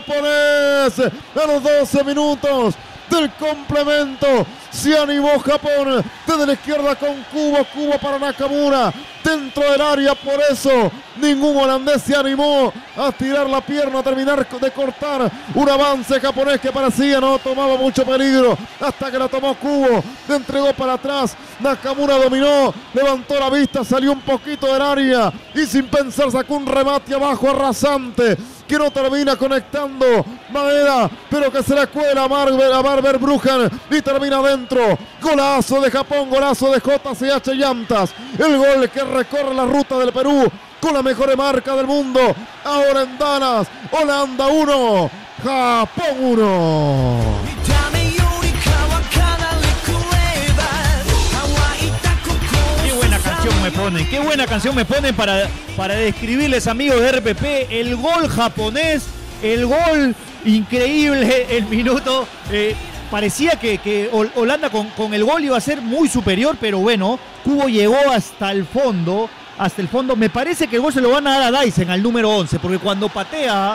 japonés. A los 12 minutos del complemento se animó Japón desde la izquierda con Kubo para Nakamura dentro del área. Por eso ningún holandés se animó a tirar la pierna, a terminar de cortar un avance japonés que parecía no tomaba mucho peligro hasta que la tomó Kubo, le entregó para atrás. Nakamura dominó, levantó la vista, salió un poquito del área y sin pensar sacó un remate abajo arrasante que no termina conectando Maeda, pero que se le cuela a Barber Brujan y termina adentro. Golazo de Japón, golazo de JCH Llantas. El gol que recorre la ruta del Perú con la mejor marca del mundo. Ahora en Dallas, Holanda 1, Japón 1. Qué buena canción me ponen para describirles, amigos de RPP, el gol japonés, el gol increíble, el minuto. Parecía que Holanda con el gol iba a ser muy superior, pero bueno, Kubo llegó hasta el fondo. Me parece que el gol se lo van a dar a Dyson, al número 11, porque cuando patea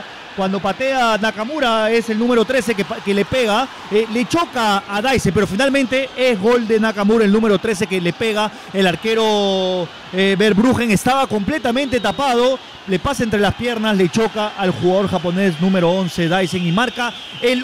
Nakamura es el número 13 que le pega, le choca a Dyson, pero finalmente es gol de Nakamura, el número 13 que le pega. El arquero Verbruggen estaba completamente tapado, le pasa entre las piernas, le choca al jugador japonés número 11 Dyson y marca el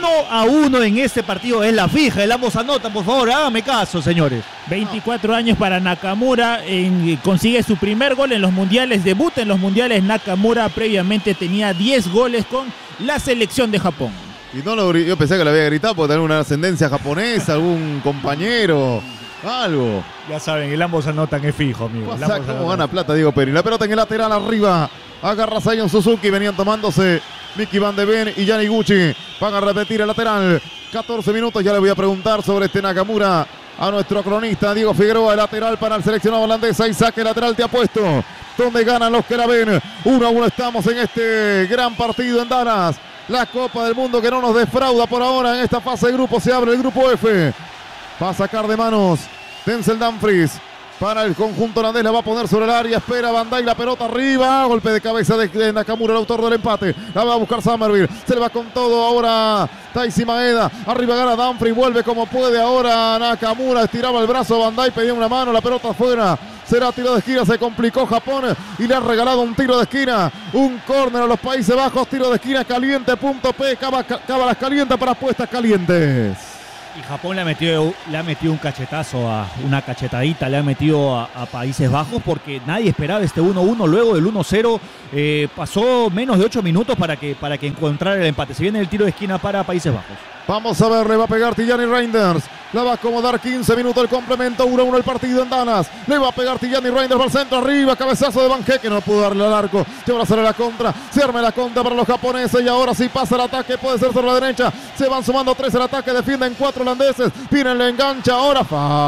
1-1 en este partido. Es la fija, el ambos anotan, por favor, hágame caso, señores. 24 años para Nakamura, consigue su primer gol en los mundiales, debuta en los mundiales. Nakamura previamente tenía 10 goles con la selección de Japón. Y yo pensé que le había gritado por tener una ascendencia japonesa, algún compañero, algo. Ya saben, el ambos anotan es fijo, amigo. ¿Cómo gana plata Diego Peri? La pelota en el lateral arriba. Agarra Zion Suzuki, venían tomándose Mickey Van de Ven y Yaniguchi. Van a repetir el lateral. 14 minutos, ya le voy a preguntar sobre este Nakamura a nuestro cronista Diego Figueroa. El lateral para el seleccionado holandés. Ahí saque lateral te apuesto. Donde ganan los que la ven. 1-1 estamos en este gran partido en Dallas. La Copa del Mundo que no nos defrauda por ahora en esta fase de grupo. Se abre el grupo F. Va a sacar de manos Denzel Dumfries. Para el conjunto holandés, la va a poner sobre el área. Espera Van Dijk, la pelota arriba. Golpe de cabeza de Nakamura, el autor del empate. La va a buscar Somerville. Se le va con todo ahora Taisi Maeda. Arriba gana Dumfries. Vuelve como puede ahora Nakamura. Estiraba el brazo Van Dijk. Pedía una mano. La pelota afuera. Será tiro de esquina. Se complicó Japón y le ha regalado un tiro de esquina. Un córner a los Países Bajos. Tiro de esquina caliente.p. Cábalas calientes para apuestas calientes. Y Japón le ha metido un cachetazo, una cachetadita le ha metido a Países Bajos, porque nadie esperaba este 1-1 luego del 1-0. Pasó menos de 8 minutos para que encontrara el empate. Se viene el tiro de esquina para Países Bajos. Vamos a ver, le va a pegar Tijani Reinders. La va a acomodar 15 minutos el complemento. 1-1 el partido en Dallas. Le va a pegar Tijani Reinders al centro arriba. Cabezazo de Van Heek, que no pudo darle al arco. Se va a hacer la contra. Se arma la contra para los japoneses. Y ahora sí pasa el ataque. Puede ser sobre la derecha. Se van sumando 3 al ataque. Defienden 4 holandeses. Viene el engancha. Ahora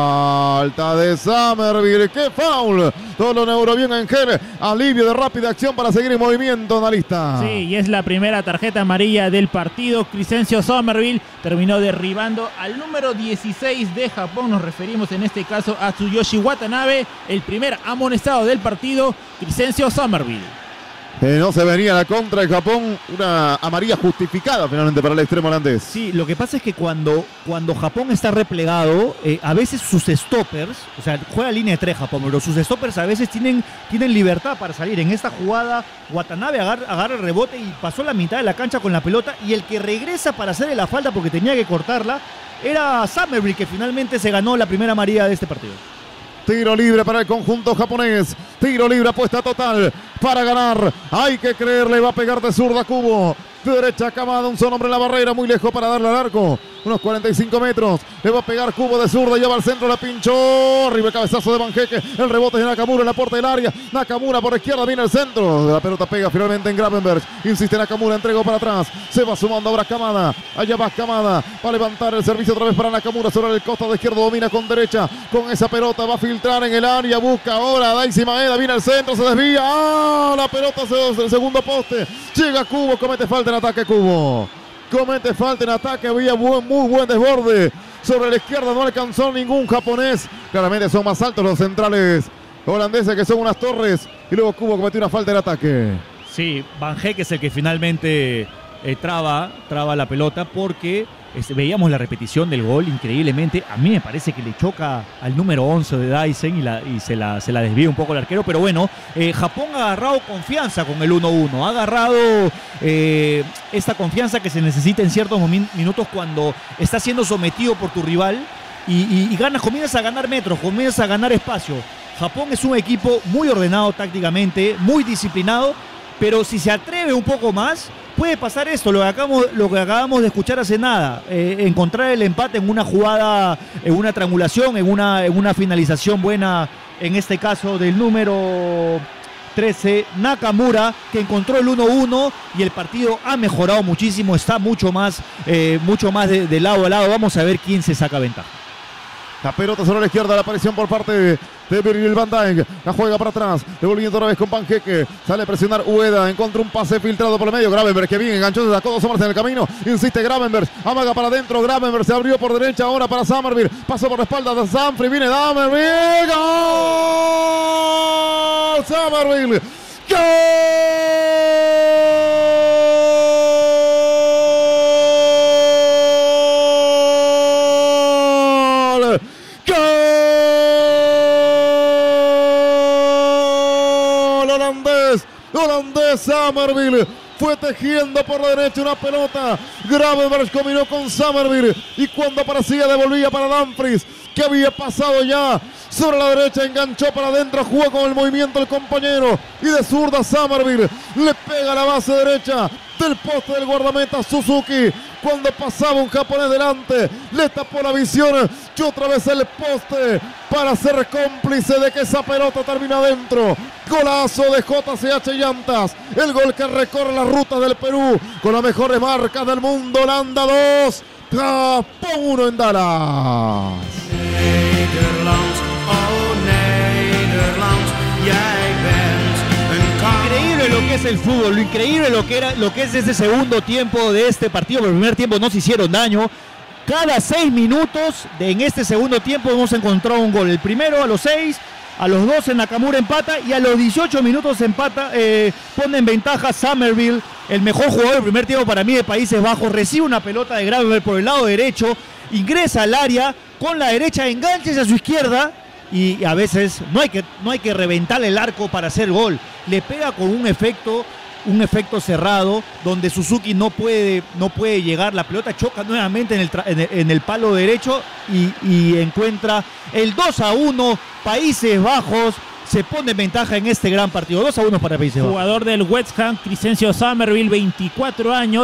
falta de Somerville. ¡Qué foul! Todo lo neuro bien Angel. Alivio de rápida acción para seguir en movimiento, analista. Sí, y es la primera tarjeta amarilla del partido. Crescencio Somerville terminó derribando al número 16 de Japón. Nos referimos en este caso a Tsuyoshi Watanabe, el primer amonestado del partido, Crescencio Somerville. No se venía la contra de Japón, una amarilla justificada finalmente para el extremo holandés. Sí, lo que pasa es que cuando Japón está replegado, a veces sus stoppers, o sea, juega línea de 3 Japón, pero sus stoppers a veces tienen libertad para salir. En esta jugada, Watanabe agarra el rebote y pasó la mitad de la cancha con la pelota, y el que regresa para hacerle la falta porque tenía que cortarla era Somerville, que finalmente se ganó la primera amarilla de este partido. Tiro libre para el conjunto japonés. Tiro libre, apuesta total para ganar. Hay que creerle, va a pegar de zurda Kubo. De derecha Kamada, un solo hombre en la barrera, muy lejos para darle al arco. Unos 45 metros. Le va a pegar Kubo de zurda, lleva al centro, la pinchó. Arriba el cabezazo de Van Heek. El rebote de Nakamura en la puerta del área. Nakamura por izquierda, viene el centro. La pelota pega finalmente en Gravenberg. Insiste Nakamura, entregó para atrás. Se va sumando ahora Kamada. Allá va Kamada. Va a levantar el servicio otra vez para Nakamura. Sobre el costado izquierdo, domina con derecha. Con esa pelota va a filtrar en el área. Busca ahora Daisy Maeda. Viene al centro, se desvía. ¡Ah! La pelota el segundo poste. Llega Kubo, comete falta en ataque Kubo. Comete falta en ataque, había muy buen desborde. Sobre la izquierda no alcanzó ningún japonés. Claramente son más altos los centrales holandeses, que son unas torres. Y luego Kubo cometió una falta en ataque. Sí, Van Heek es el que finalmente traba la pelota porque veíamos la repetición del gol increíblemente. A mí me parece que le choca al número 11 de Dyson y se la desvía un poco el arquero, pero bueno, Japón ha agarrado confianza con el 1-1, ha agarrado esta confianza que se necesita en ciertos minutos cuando estás siendo sometido por tu rival y comienzas a ganar metros, comienzas a ganar espacio. Japón es un equipo muy ordenado tácticamente, muy disciplinado, pero si se atreve un poco más, puede pasar esto, lo que acabamos de escuchar hace nada, encontrar el empate en una jugada, en una triangulación, en una finalización buena, en este caso del número 13, Nakamura, que encontró el 1-1 y el partido ha mejorado muchísimo, está mucho más de lado a lado. Vamos a ver quién se saca ventaja. La pelota sobre la izquierda, la aparición por parte de Virgil van Dijk. La juega para atrás, devolviendo otra vez con Panqueque. Sale a presionar Ueda, encontró un pase filtrado por el medio. Gravenberch, que bien enganchó, se sacó 2 hombres en el camino. Insiste Gravenberch, amaga para adentro. Gravenberch se abrió por derecha ahora para Summerville. Pasó por la espalda de Sanfri, viene Summerville. ¡Gol! Summerville. ¡Gol! Holandés Summerville fue tejiendo por la derecha una pelota. Gravenberch combinó con Summerville y cuando aparecía devolvía para Dumfries, que había pasado ya sobre la derecha, enganchó para adentro, jugó con el movimiento el compañero y de zurda Summerville le pega a la base derecha del poste del guardameta Suzuki. Cuando pasaba un japonés delante, le tapó la visión y otra vez el poste para ser cómplice de que esa pelota termina adentro. Golazo de JCH Llantas, el gol que recorre las rutas del Perú con las mejores marcas del mundo. Holanda 2, Japón 1 en Dallas. Nederland, oh Nederland, jij bent een Increíble lo que es el fútbol, lo increíble lo que es ese segundo tiempo de este partido. Pero el primer tiempo no se hicieron daño. Cada 6 minutos en este segundo tiempo hemos encontrado un gol. El primero a los 6, a los 12 Nakamura empata y a los 18 minutos pone en ventaja Summerville, el mejor jugador del primer tiempo para mí de Países Bajos. Recibe una pelota de Gravenberch por el lado derecho, ingresa al área con la derecha, engancha hacia su izquierda y a veces no hay que reventar el arco para hacer gol. Le pega con un efecto cerrado donde Suzuki no puede llegar. La pelota choca nuevamente en el palo derecho y encuentra el 2-1. Países Bajos se pone en ventaja en este gran partido. 2-1 para Países Bajos. Jugador del West Ham, Crescencio Summerville, 24 años.